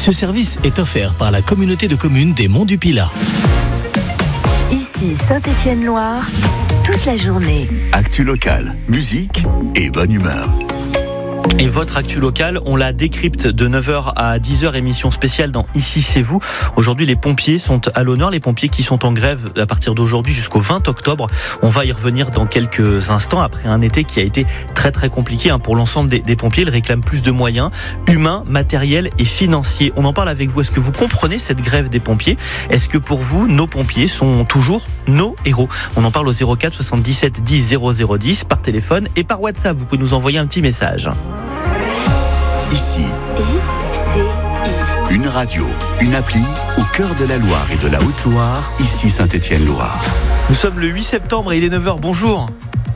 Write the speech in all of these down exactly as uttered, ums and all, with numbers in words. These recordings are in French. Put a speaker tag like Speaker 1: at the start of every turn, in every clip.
Speaker 1: Ce service est offert par la communauté de communes des Monts du Pilat.
Speaker 2: Ici Saint-Étienne-Loire, toute la journée.
Speaker 3: Actu locale, musique et bonne humeur.
Speaker 4: Et votre actu locale, on la décrypte de neuf heures à dix heures, émission spéciale dans Ici c'est vous. Aujourd'hui, les pompiers sont à l'honneur, les pompiers qui sont en grève à partir d'aujourd'hui jusqu'au vingt octobre. On va y revenir dans quelques instants après un été qui a été très très compliqué pour l'ensemble des, des pompiers. Ils réclament plus de moyens humains, matériels et financiers. On en parle avec vous. Est-ce que vous comprenez cette grève des pompiers ? Est-ce que pour vous, nos pompiers sont toujours nos héros ? On en parle au zéro quatre soixante-dix-sept dix zéro zéro dix par téléphone et par WhatsApp. Vous pouvez nous envoyer un petit message.
Speaker 3: Ici,
Speaker 2: I C I.
Speaker 3: une radio, une appli au cœur de la Loire et de la Haute-Loire, ici Saint-Étienne-Loire.
Speaker 4: Nous sommes le huit septembre et il est neuf heures. Bonjour.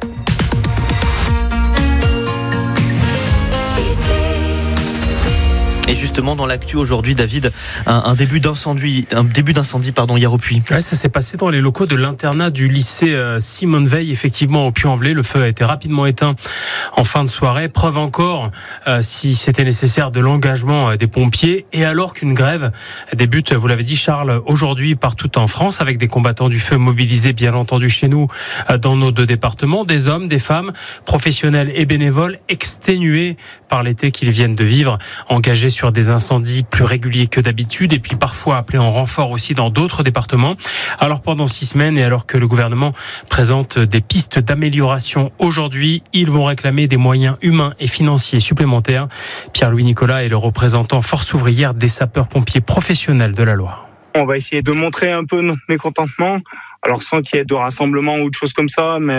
Speaker 4: Et justement, dans l'actu aujourd'hui, David, un, un début d'incendie, un début d'incendie, pardon, hier au Puy.
Speaker 5: Ouais, ça s'est passé dans les locaux de l'internat du lycée euh, Simone Veil, effectivement, au Puy-en-Velay. Le feu a été rapidement éteint en fin de soirée. Preuve encore, euh, si c'était nécessaire, de l'engagement euh, des pompiers. Et alors qu'une grève débute, vous l'avez dit, Charles, aujourd'hui partout en France, avec des combattants du feu mobilisés, bien entendu, chez nous, euh, dans nos deux départements, des hommes, des femmes, professionnels et bénévoles, exténués par l'été qu'ils viennent de vivre, engagés sur des incendies plus réguliers que d'habitude et puis parfois appelés en renfort aussi dans d'autres départements. Alors pendant six semaines et alors que le gouvernement présente des pistes d'amélioration aujourd'hui, ils vont réclamer des moyens humains et financiers supplémentaires. Pierre-Louis Nicolas est le représentant force ouvrière des sapeurs-pompiers professionnels de la Loire.
Speaker 6: On va essayer de montrer un peu notre mécontentement, alors sans qu'il y ait de rassemblement ou de choses comme ça, mais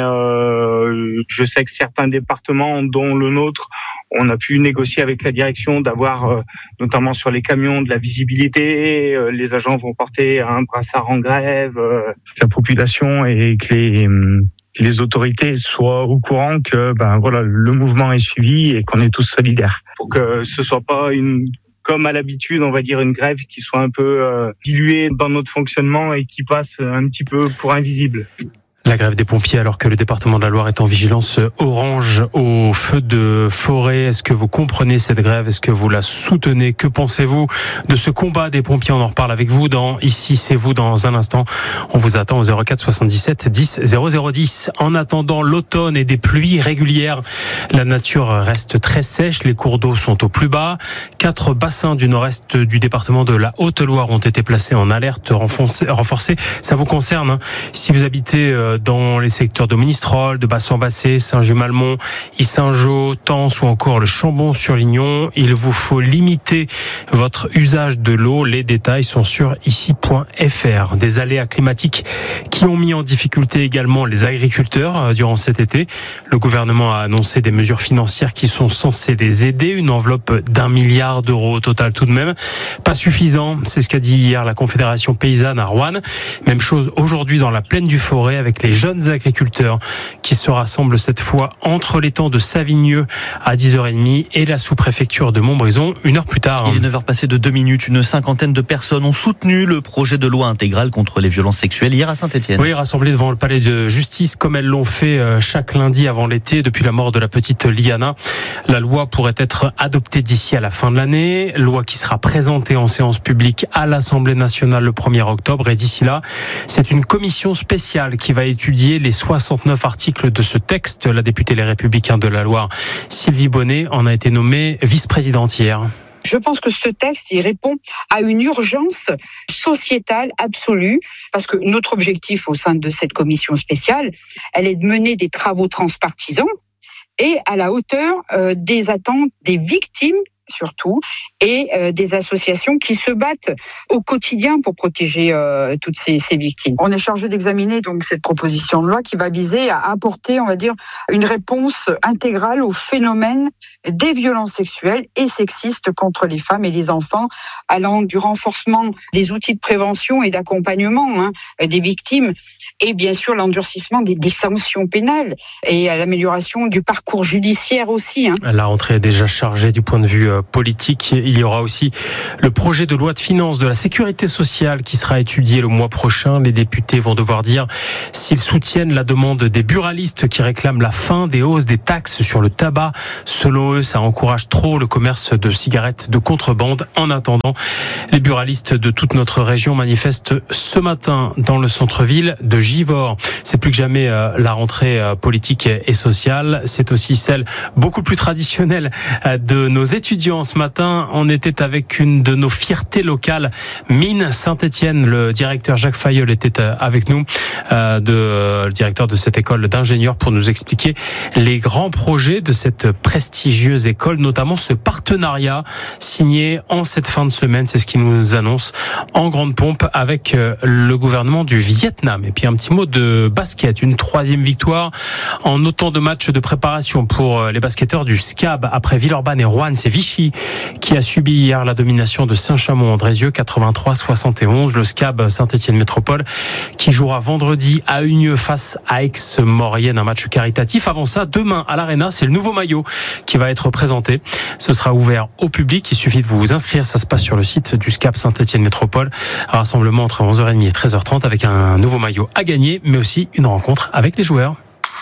Speaker 6: euh, je sais que certains départements, dont le nôtre, on a pu négocier avec la direction d'avoir, euh, notamment sur les camions, de la visibilité. Euh, les agents vont porter un brassard en grève, euh, la population et que les, que les autorités soient au courant que ben voilà, le mouvement est suivi et qu'on est tous solidaires. Pour que ce soit pas une comme à l'habitude, on va dire une grève qui soit un peu euh, diluée dans notre fonctionnement et qui passe un petit peu pour invisible.
Speaker 5: La grève des pompiers alors que le département de la Loire est en vigilance orange au feu de forêt. Est-ce que vous comprenez cette grève ? Est-ce que vous la soutenez ? Que pensez-vous de ce combat des pompiers ? On en reparle avec vous dans Ici c'est vous dans un instant. On vous attend au zéro quatre soixante-dix-sept dix zéro zéro dix. En attendant l'automne et des pluies régulières, la nature reste très sèche. Les cours d'eau sont au plus bas. Quatre bassins du nord-est du département de la Haute-Loire ont été placés en alerte renforcée. Ça vous concerne, hein ? Si vous habitez dans les secteurs de Monistrol, de Bassan-Bassé, Saint-Just-Malmont, Yssingeaux, Tence ou encore le Chambon-sur-Lignon, il vous faut limiter votre usage de l'eau. Les détails sont sur ici point f r. Des aléas climatiques qui ont mis en difficulté également les agriculteurs durant cet été. Le gouvernement a annoncé des mesures financières qui sont censées les aider. Une enveloppe d'un milliard d'euros au total tout de même. Pas suffisant, c'est ce qu'a dit hier la Confédération paysanne à Roanne. Même chose aujourd'hui dans la plaine du Forêt avec les jeunes agriculteurs qui se rassemblent cette fois entre l'étang de Savigneux à dix heures trente et la sous-préfecture de Montbrison une heure plus tard.
Speaker 4: Il est neuf heures passées de deux minutes. Une cinquantaine de personnes ont soutenu le projet de loi intégral contre les violences sexuelles hier à Saint-Étienne.
Speaker 5: Oui, rassemblés devant le palais de justice comme elles l'ont fait chaque lundi avant l'été depuis la mort de la petite Liana. La loi pourrait être adoptée d'ici à la fin de l'année. Loi qui sera présentée en séance publique à l'Assemblée nationale le premier octobre. Et d'ici là, c'est une commission spéciale qui va étudier les soixante-neuf articles de ce texte. La députée Les Républicains de la Loire, Sylvie Bonnet, en a été nommée vice-présidente hier.
Speaker 7: Je pense que ce texte, il répond à une urgence sociétale absolue, parce que notre objectif au sein de cette commission spéciale, elle est de mener des travaux transpartisans et à la hauteur euh, des attentes des victimes surtout, et euh, des associations qui se battent au quotidien pour protéger euh, toutes ces, ces victimes. On est chargé d'examiner donc cette proposition de loi qui va viser à apporter, on va dire, une réponse intégrale au phénomène des violences sexuelles et sexistes contre les femmes et les enfants, allant du renforcement des outils de prévention et d'accompagnement hein, des victimes, et bien sûr l'endurcissement des, des sanctions pénales et à l'amélioration du parcours judiciaire aussi. Hein.
Speaker 5: La rentrée est déjà chargée du point de vue politique. Il y aura aussi le projet de loi de finances de la sécurité sociale qui sera étudié le mois prochain. Les députés vont devoir dire s'ils soutiennent la demande des buralistes qui réclament la fin des hausses des taxes sur le tabac. Selon eux, ça encourage trop le commerce de cigarettes de contrebande. En attendant, les buralistes de toute notre région manifestent ce matin dans le centre-ville de Givors. C'est plus que jamais la rentrée politique et sociale. C'est aussi celle beaucoup plus traditionnelle de nos étudiants. Ce matin, on était avec une de nos fiertés locales, Mines Saint-Étienne. Le directeur Jacques Fayeul était avec nous, de, le directeur de cette école d'ingénieurs, pour nous expliquer les grands projets de cette prestigieuse école, notamment ce partenariat signé en cette fin de semaine. C'est ce qu'il nous annonce en grande pompe avec le gouvernement du Vietnam. Et puis un petit mot de basket, une troisième victoire en autant de matchs de préparation pour les basketteurs du S C A B. Après Villeurbanne et Roanne, c'est Vichy qui a subi hier la domination de Saint-Chamond-en-Drézieux, quatre-vingt-trois à soixante et onze. Le S C A B Saint-Étienne Métropole qui jouera vendredi à Unieux face à Aix-Maurienne, un match caritatif. Avant ça, demain à l'Arena, c'est le nouveau maillot qui va être présenté. Ce sera ouvert au public. Il suffit de vous inscrire. Ça se passe sur le site du S C A B Saint-Étienne Métropole. Rassemblement entre onze heures trente et treize heures trente avec un nouveau maillot à gagner, mais aussi une rencontre avec les joueurs.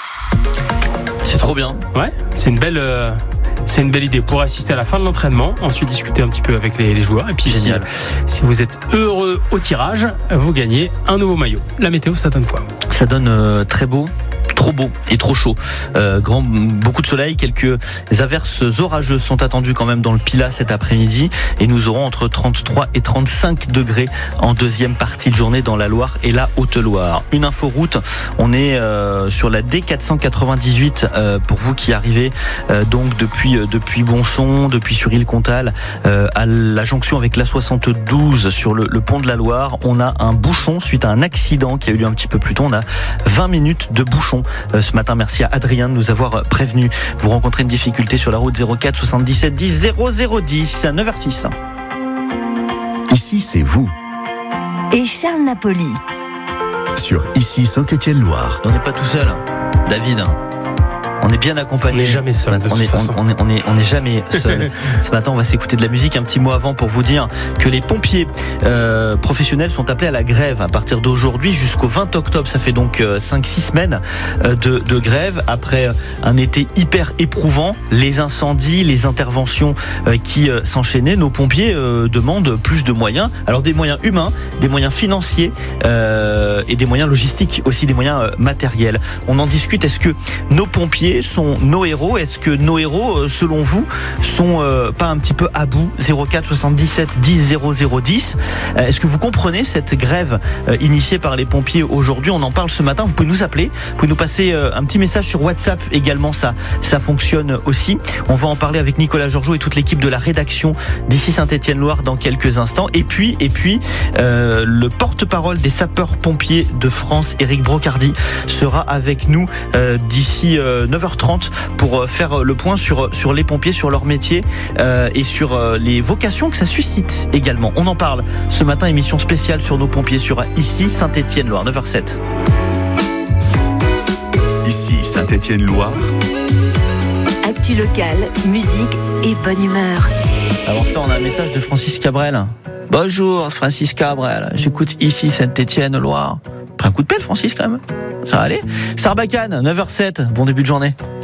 Speaker 4: C'est trop bien.
Speaker 5: Ouais, c'est une belle, euh, c'est une belle idée pour assister à la fin de l'entraînement, ensuite discuter un petit peu avec les, les joueurs. Et puis si, si vous êtes heureux au tirage, vous gagnez un nouveau maillot. La météo, ça donne quoi ?
Speaker 4: Ça donne euh, très beau. Trop beau et trop chaud. Euh, grand, beaucoup de soleil, quelques averses orageuses sont attendues quand même dans le Pilat cet après-midi, et nous aurons entre trente-trois et trente-cinq degrés en deuxième partie de journée dans la Loire et la Haute-Loire. Une inforoute, on est euh, sur la D quatre cent quatre-vingt-dix-huit euh, pour vous qui arrivez euh, donc depuis euh, depuis Bonson, depuis sur Île-Comtal euh, à la jonction avec l'A soixante-douze sur le, le pont de la Loire. On a un bouchon suite à un accident qui a eu lieu un petit peu plus tôt. On a vingt minutes de bouchon ce matin. Merci à Adrien de nous avoir prévenu. Vous rencontrez une difficulté sur la route zéro quatre soixante-dix-sept dix zéro zéro dix, neuf heures six.
Speaker 3: Ici, c'est vous.
Speaker 2: Et Charles Napoli.
Speaker 3: Sur Ici Saint-Étienne-Loire.
Speaker 4: On n'est pas tout seul, David. On est bien accompagné.
Speaker 5: On n'est jamais seul. De
Speaker 4: on,
Speaker 5: toute
Speaker 4: est,
Speaker 5: façon.
Speaker 4: On, est, on, est, on est jamais seul. Ce matin, on va s'écouter de la musique un petit mot avant pour vous dire que les pompiers euh, professionnels sont appelés à la grève à partir d'aujourd'hui jusqu'au vingt octobre. Ça fait donc euh, cinq six semaines euh, de, de grève après un été hyper éprouvant. Les incendies, les interventions euh, qui euh, s'enchaînaient. Nos pompiers euh, demandent plus de moyens. Alors des moyens humains, des moyens financiers euh, et des moyens logistiques, aussi des moyens euh, matériels. On en discute. Est-ce que nos pompiers sont nos héros? Est-ce que nos héros, selon vous, sont euh, pas un petit peu à bout? Zéro quatre soixante-dix-sept dix zéro zéro dix. Euh, est-ce que vous comprenez cette grève euh, initiée par les pompiers aujourd'hui? On en parle ce matin. Vous pouvez nous appeler, vous pouvez nous passer euh, un petit message sur WhatsApp également. Ça, ça fonctionne aussi. On va en parler avec Nicolas Georgeot et toute l'équipe de la rédaction d'Ici Saint-Étienne-Loire dans quelques instants. Et puis, et puis, euh, le porte-parole des sapeurs-pompiers de France, Éric Brocardi, sera avec nous euh, d'ici euh, neuf heures trente pour faire le point sur, sur les pompiers, sur leur métier euh, et sur euh, les vocations que ça suscite également. On en parle ce matin, émission spéciale sur nos pompiers sur Ici Saint-Étienne-Loire, neuf heures sept.
Speaker 3: Ici Saint-Étienne-Loire.
Speaker 2: Actu locale, musique et bonne humeur.
Speaker 4: Avant ça, on a un message de Francis Cabrel. Bonjour Francis Cabrel, j'écoute Ici Saint-Étienne-Loire. Prends un coup de pelle Francis quand même. Ça va aller. Sarbacane, neuf heures sept, bon début de journée.